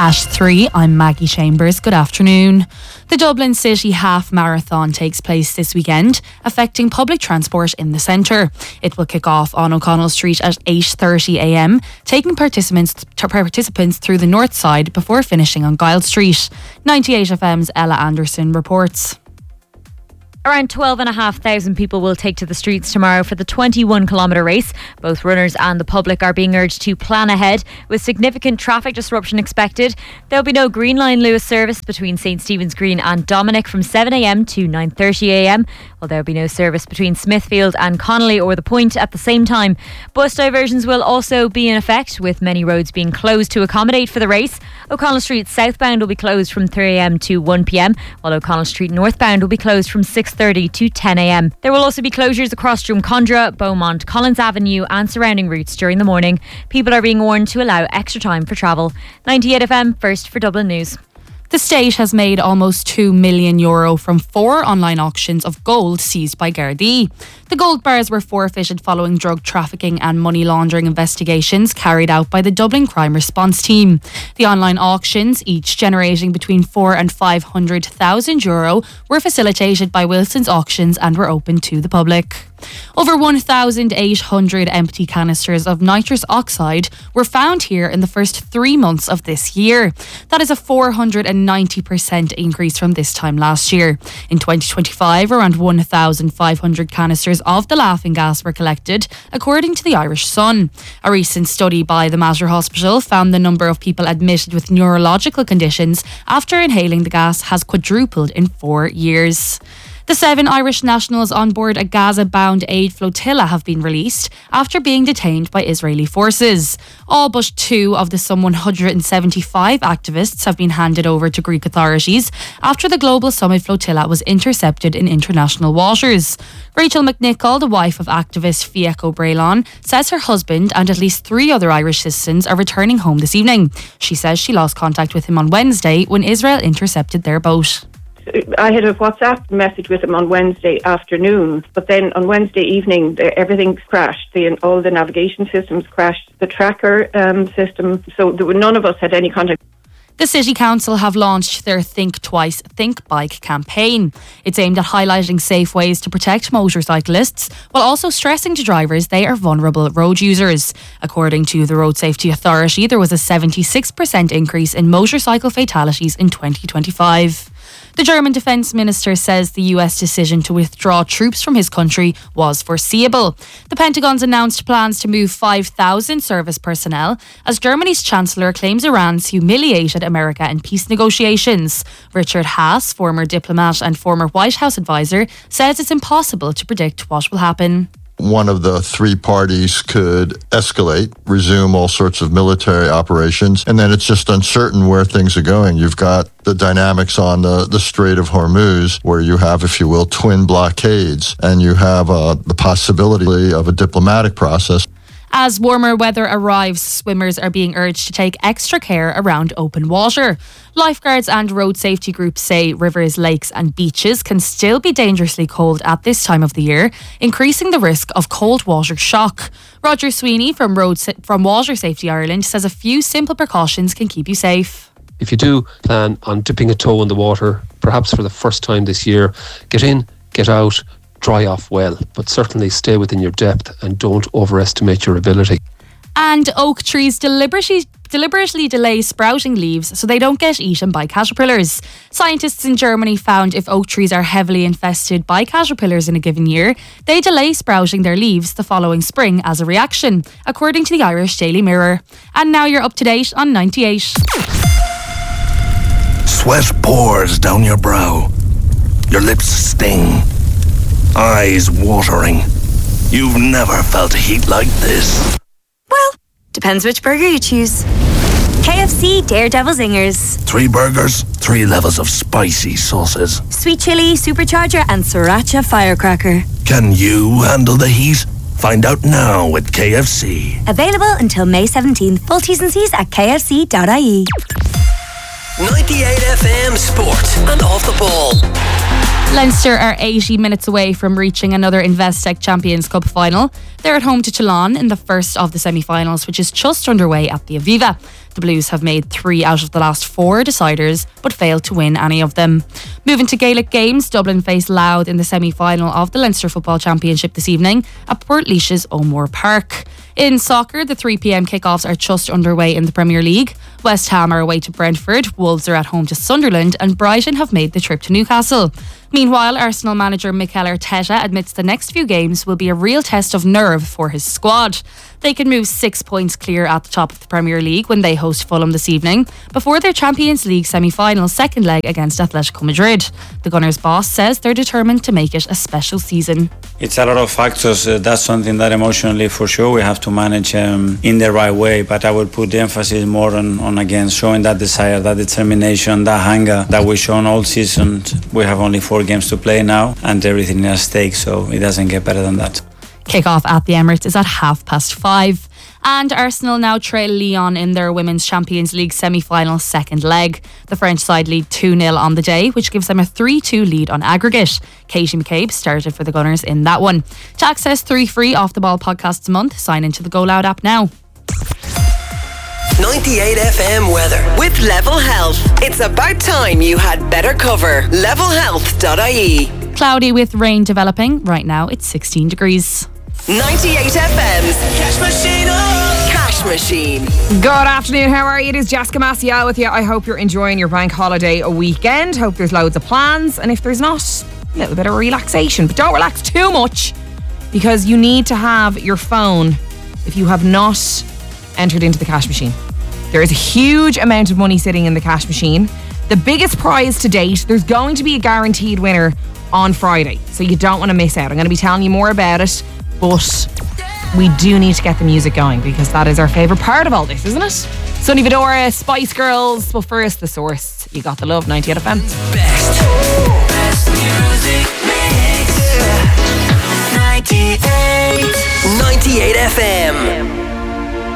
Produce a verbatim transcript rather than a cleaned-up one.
At three, I'm Maggie Chambers. Good afternoon. The Dublin City Half Marathon takes place this weekend, affecting public transport in the centre. It will kick off on O'Connell Street at eight thirty a m, taking participants participants through the north side before finishing on Guile Street. ninety-eight F M's Ella Anderson reports. Around twelve and a half thousand people will take to the streets tomorrow for the twenty-one kilometre race. Both runners and the public are being urged to plan ahead, with significant traffic disruption expected. There'll be no Green Line Lewis service between St Stephen's Green and Dominic from seven a m to nine thirty a m, while there'll be no service between Smithfield and Connolly or the Point at the same time. Bus diversions will also be in effect, with many roads being closed to accommodate for the race. O'Connell Street southbound will be closed from three a m to one p m, while O'Connell Street northbound will be closed from six thirty to ten a m. There will also be closures across Drumcondra, Beaumont, Collins Avenue and surrounding routes during the morning. People are being warned to allow extra time for travel. ninety-eight F M, first for Dublin News. The state has made almost two million euro from four online auctions of gold seized by Gardaí. The gold bars were forfeited following drug trafficking and money laundering investigations carried out by the Dublin Crime Response Team. The online auctions, each generating between four and five hundred thousand euro, were facilitated by Wilson's Auctions and were open to the public. Over one thousand eight hundred empty canisters of nitrous oxide were found here in the first three months of this year. That is a four hundred ninety percent increase from this time last year. In twenty twenty-five, around one thousand five hundred canisters of the laughing gas were collected, according to the Irish Sun. A recent study by the Mater Hospital found the number of people admitted with neurological conditions after inhaling the gas has quadrupled in four years. The seven Irish nationals on board a Gaza-bound aid flotilla have been released after being detained by Israeli forces. All but two of the some one hundred seventy-five activists have been handed over to Greek authorities after the Global Summit flotilla was intercepted in international waters. Rachel McNichol, the wife of activist Fiach O'Brien, says her husband and at least three other Irish citizens are returning home this evening. She says she lost contact with him on Wednesday when Israel intercepted their boat. I had a WhatsApp message with him on Wednesday afternoon, but then on Wednesday evening, the, everything crashed. The, all the navigation systems crashed, the tracker um, system, so there were, none of us had any contact. The City Council have launched their Think Twice, Think Bike campaign. It's aimed at highlighting safe ways to protect motorcyclists while also stressing to drivers they are vulnerable road users. According to the Road Safety Authority, there was a seventy-six percent increase in motorcycle fatalities in twenty twenty-five. The German Defence Minister says the U S decision to withdraw troops from his country was foreseeable. The Pentagon's announced plans to move five thousand service personnel as Germany's Chancellor claims Iran's humiliated America in peace negotiations. Richard Haass, former diplomat and former White House advisor, says it's impossible to predict what will happen. One of the three parties could escalate, resume all sorts of military operations, and then it's just uncertain where things are going. You've got the dynamics on the, the Strait of Hormuz, where you have, if you will, twin blockades, and you have uh, the possibility of a diplomatic process. As warmer weather arrives, swimmers are being urged to take extra care around open water. Lifeguards and road safety groups say rivers, lakes and beaches can still be dangerously cold at this time of the year, increasing the risk of cold water shock. Roger Sweeney from Road Sa- from Water Safety Ireland says a few simple precautions can keep you safe. If you do plan on dipping a toe in the water, perhaps for the first time this year, get in, get out, dry off well, but certainly stay within your depth and don't overestimate your ability. And oak trees deliberately deliberately delay sprouting leaves so they don't get eaten by caterpillars. Scientists in Germany found if oak trees are heavily infested by caterpillars in a given year, they delay sprouting their leaves the following spring as a reaction, according to the Irish Daily Mirror. And now you're up to date on ninety-eight. Sweat pours down your brow. Your lips sting. Eyes watering. You've never felt heat like this. Well, depends which burger you choose. K F C Daredevil Zingers. Three burgers, three levels of spicy sauces. Sweet chili, supercharger and sriracha firecracker. Can you handle the heat? Find out now with K F C. Available until May seventeenth. Full T's and C's at k f c dot i e. ninety-eight F M Sport and Off the Ball. Leinster are eighty minutes away from reaching another Investec Champions Cup final. They're at home to Toulon in the first of the semi-finals, which is just underway at the Aviva. The Blues have made three out of the last four deciders, but failed to win any of them. Moving to Gaelic games, Dublin face Louth in the semi-final of the Leinster Football Championship this evening at Portlaois's O'Moore Park. In soccer, the three p.m. kickoffs are just underway in the Premier League. West Ham are away to Brentford, Wolves are at home to Sunderland, and Brighton have made the trip to Newcastle. Meanwhile, Arsenal manager Mikel Arteta admits the next few games will be a real test of nerve for his squad. They can move six points clear at the top of the Premier League when they host Fulham this evening, before their Champions League semi-final second leg against Atletico Madrid. The Gunners' boss says they're determined to make it a special season. It's a lot of factors. Uh, that's something that emotionally, for sure, we have to manage um, in the right way. But I would put the emphasis more on, on, again, showing that desire, that determination, that hunger that we've shown all season. We have only four games to play now, and everything is at stake, so it doesn't get better than that. Kick-off at the Emirates is at half past five. And Arsenal now trail Lyon in their Women's Champions League semi-final second leg. The French side lead two nil on the day, which gives them a three two lead on aggregate. Katie McCabe started for the Gunners in that one. To access three free Off The Ball podcasts a month, sign into the Go Loud app now. ninety-eight F M weather with Level Health. It's about time you had better cover. level health dot I E. Cloudy with rain developing. Right now it's sixteen degrees. ninety-eight F M's Cash Machine. Oh. Cash Machine. Good afternoon, how are you? It is Jessica Maciel with you. I hope you're enjoying your bank holiday weekend. Hope there's loads of plans, and if there's not, a little bit of relaxation. But don't relax too much, because you need to have your phone if you have not entered into the cash machine. There is a huge amount of money sitting in the cash machine. The biggest prize to date, there's going to be a guaranteed winner on Friday, so you don't want to miss out. I'm going to be telling you more about it, but we do need to get the music going, because that is our favourite part of all this, isn't it? Sonny Fedora, Spice Girls, but first The Source. You got the love, ninety-eight F M. Best, best music mix. ninety-eight ninety-eight F M.